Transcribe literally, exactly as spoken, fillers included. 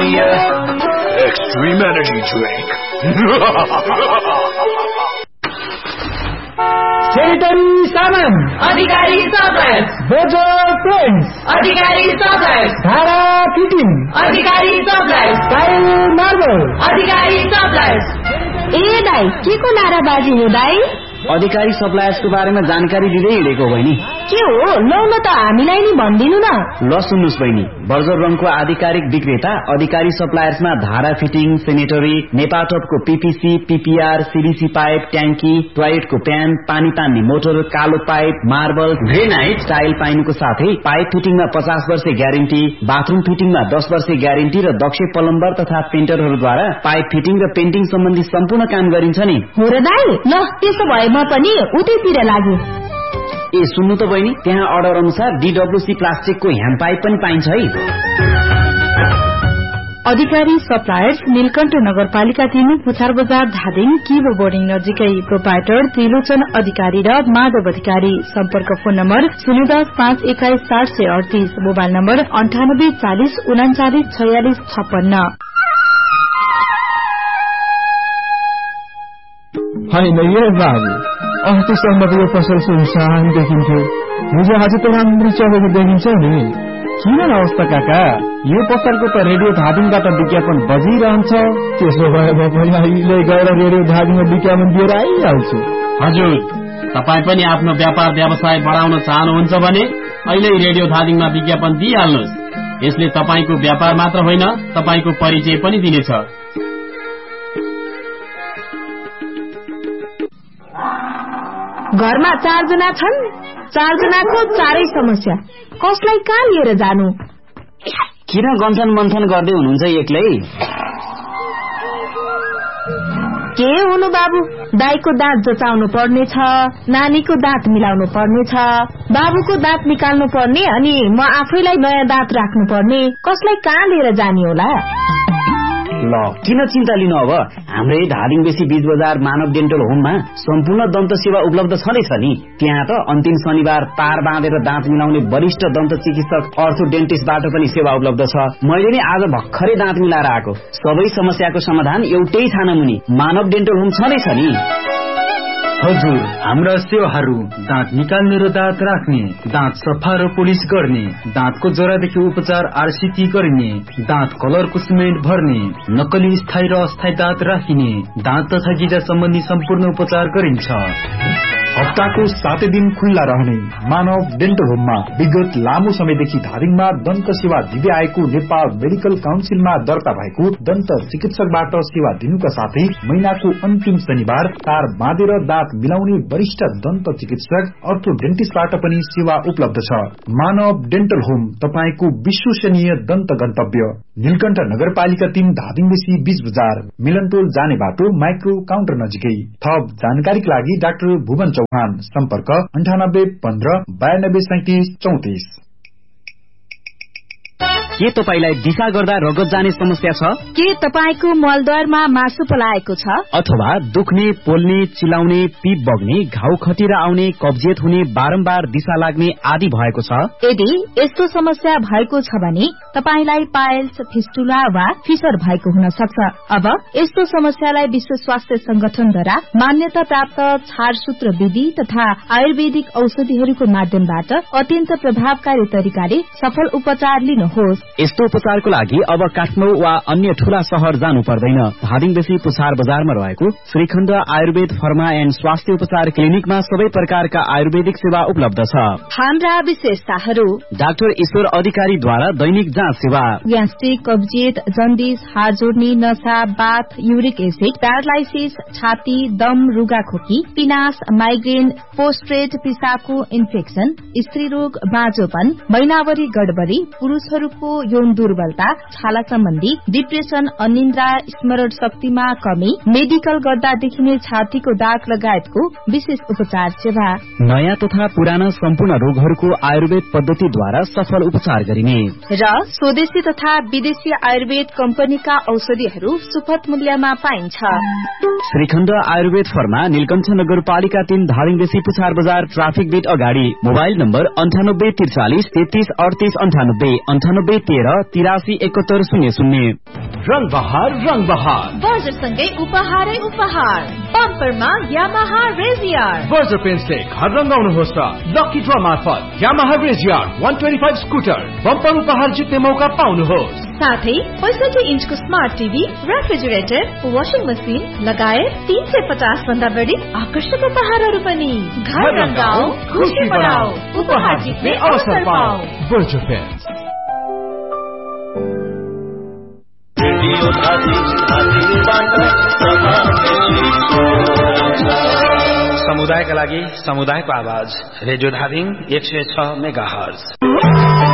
Premier Extreme Energy Drink. Sanitary Saman Adhikari Suppliers. Bojo Paints Adhikari Suppliers. Dhara Fitting Adhikari Suppliers. Tile Marble Adhikari Suppliers. ए दाई के को नाराबाजी हो दाई? अधिकारी सप्लायर्सको बारेमा जानकारी दिँदै हिँडेको बहिनी। के हो लौ न त हामीलाई नि भन्दिनु न। ल सुन्नुस् बहिनी, बर्जर रङको आधिकारिक विक्रेता अधिकारी सप्लायर्समा धारा fitting, sanitary, नेपाटपको PPC, PPR, CDC pipe, ट्याङ्की, टोयलेटको प्यान, पानी तान्ने मोटर, कालो पाइप, मार्बल, ग्रेनाइट, टाइल पाइनुको साथै पाइप फिटिङमा पचास वर्ष ग्यारेन्टी, बाथरूम फिटिङमा दस वर्ष ग्यारेन्टी र दक्ष प्लम्बर तथा पेन्टरहरूद्वारा पाइप फिटिङ र पेन्टिङ सम्बन्धी सम्पूर्ण काम गरिन्छ नि। हो र दाई, ल त्यसो भए म पनि उतैतिर लागे। ए सुन्नु त बहिनी, त्यहाँ अर्डर अनुसार डीडब्ल्यूसी प्लास्टिकको ह्यान्ड पाइप पनि पाइन्छ है। अधिकारी सप्लायर्स नीलकण्ठ नगरपालिका तीन पुछार बजार धादिङ किबो बोर्डिङ नजिकै। प्रोपाइटर त्रिलोचन अधिकारी र माधव अधिकारी। सम्पर्क फोन नम्बर शून्य दस पाँच एक्काइस सात सय अडतीस, मोबाइल नम्बर अन्ठानब्बे चालिस उनाचालिस छयालिस छप्पन्न। होइन यो बाबु, अस्तिसम्म त यो पसल सुनसान देखिन्थ्यो, हिजो आज त राम्रो चलेको देखिन्छ नि। किन अवस्था काका, यो पसलको त रेडियो धादिङबाट विज्ञापन बजिरहन्छ। त्यसो भए म पनि अहिले गएर रेडियो धादिङमा विज्ञापन दिएर आइहाल्छु। हजुर, तपाईँ पनि आफ्नो व्यापार व्यवसाय बढाउन चाहनुहुन्छ भने अहिले रेडियो धादिङमा विज्ञापन दिइहाल्नुहोस्। यसले तपाईँको व्यापार मात्र होइन, तपाईँको परिचय पनि दिनेछ। घरमा चारजना छन्, चारजनाको चारै समस्या, कसलाई कहाँ लिएर जानु? किन गन्थन मन्थन गर्दै हुनुहुन्छ एक्लै? के हुनु बाबु, दाईको दाँत जचाउनु पर्नेछ, नानीको दाँत मिलाउनु पर्नेछ, बाबुको दाँत निकाल्नु पर्ने, अनि म आफैलाई नयाँ दाँत राख्नु पर्ने, कसलाई कहाँ लिएर जाने होला? ल किन चिन्ता लिनु, अब हाम्रै धादिङ बेसी बीज बजार मानव डेन्टल होममा सम्पूर्ण दन्त सेवा उपलब्ध छँदैछ नि। त्यहाँ त अन्तिम शनिबार तार बाँधेर दाँत मिलाउने वरिष्ठ दन्त चिकित्सक अर्थो डेन्टिस्टबाट पनि सेवा उपलब्ध छ। मैले नि आज भर्खरै दाँत मिलाएर आएको। सबै समस्याको समाधान एउटै छानामुनि मानव डेन्टल होम छँदैछ नि। हजुर, हाम्रा सेवाहरू दाँत निकाल्ने र दाँत राख्ने, दाँत सफा र पोलिस गर्ने, दाँतको जरादेखि उपचार आरसीटी गर्ने, दाँत कलरको सिमेन्ट भर्ने, नक्कली स्थायी र अस्थायी दाँत राखिने, दाँत तथा गिजा सम्बन्धी सम्पूर्ण उपचार गरिन्छ। हप्ताको सातै दिन खुल्ला रहने मानव डेन्टल होममा विगत लामो समयदेखि धादिङमा दन्त सेवा दिँदै आएको नेपाल मेडिकल काउन्सिलमा दर्ता भएको दन्त चिकित्सकबाट सेवा दिनुका साथै महिनाको अन्तिम शनिबार तार बाँधेर दाँत मिलाउने वरिष्ठ दन्त चिकित्सक अर्थो डेन्टिस्टबाट पनि सेवा उपलब्ध छ। मानव डेन्टल होम तपाईको विश्वसनीय दन्त गन्तव्य, नीलकण्ठ नगरपालिका तीन धादिङ बेसी बीज बजार, मिलनटोल जाने बाटो, माइक्रो काउन्टर नजिकै। थप जानकारीका लागि डाक्टर भुवन चौहान, सम्पर्क अन्ठानब्बे पन्ध्र बयानब्बे सैतिस चौतिस। के तपाईलाई दिशा गर्दा रगत जाने समस्या छ? के तपाईको मलद्वारमा मासु पलाएको छ? अथवा दुख्ने, पोल्ने, चिलाउने, पिप बग्ने, घाउ खटिएर आउने, कब्जियत हुने, बारम्बार दिशा लाग्ने आदि भएको छ? यदि यस्तो समस्या भएको छ भने तपाईलाई पाइल्स, फिस्टुला वा फिसर भएको हुन सक्छ। अब यस्तो समस्यालाई विश्व स्वास्थ्य संगठनद्वारा मान्यता प्राप्त छाडसूत्र विधि तथा आयुर्वेदिक औषधिहरूको माध्यमबाट अत्यन्त प्रभावकारी तरिकाले सफल उपचार लिनुहोस्। यस्तो उपचारको लागि अब काठमाडौँ वा अन्य ठूला शहर जानु पर्दैन। धादिङ बेसी पुछार बजारमा रहेको श्रीखण्ड आयुर्वेद फर्मा एन्ड स्वास्थ्य उपचार क्लिनिकमा सबै प्रकारका आयुर्वेदिक सेवा उपलब्ध छ। हाम्रा विशेषताहरू: डाक्टर ईश्वर अधिकारीद्वारा दैनिक जाँच सेवा, ग्यास्ट्रिक, कब्जियत, जन्डिस, हाड जोड्ने, नशा, बाथ, युरिक एसिड, प्यारालाइसिस, छाती, दम, रुगाखोकी, पिनास, माइग्रेन, पोस्ट्रेट, पिसाबको इन्फेक्सन, स्त्री रोग, बाँझोपन, महिनावरी गडबडी, पुरूषहरूको यौन दुर्बलता, छाला सम्बन्धी, डिप्रेसन, अनिन्द्रा, स्मरण शक्तिमा कमी, मेडिकल गर्दा देखिने छातीको दाग लगायतको विशेष उपचार सेवा। नयाँ तथा पुराना सम्पूर्ण रोगहरूको आयुर्वेद पद्धतिद्वारा सफल उपचार गरिने र स्वदेशी तथा विदेशी आयुर्वेद कम्पनीका औषधिहरू सुपथ मूल्यमा पाइन्छ। श्रीखण्ड आयुर्वेद फर्मा नीलकण्ठ नगरपालिका तीन धादिङदेखि पुछार बजार ट्राफिक गेट अगाडि। मोबाइल नम्बर अन्ठानब्बे त्रिचालिस तेत्तीस अडतीस अन्ठानब्बे अन्ठानब्बे तेह्र तिरासी एकहत्तर शून्य शून्य। रंग बहार रंग बहार बर्जरसँगै उपहारै उपहार। बम्परमा यामाहा रेजियर। बर्जर पेन्सले घर रंगाउनुहोस् र लकी ड्र मार्फत यामाहा रेजियर एक सय पच्चीस स्कुटर बम्पर उपहार जित्ने मौका पाउनुहोस्। साथै पैंसठी इन्चको smart TV, refrigerator, washing machine लगायत तीन सय पचास भन्दा बढी आकर्षक उपहारहरू पनि। घर रंगाऊ, खुशी बढाऊ, उपहार जित्ने अवसर पाऊ। Berger pens. समुदायका लागि समुदायको आवाज रेडियो धादिङ एक सय छ मेगा हर्ज।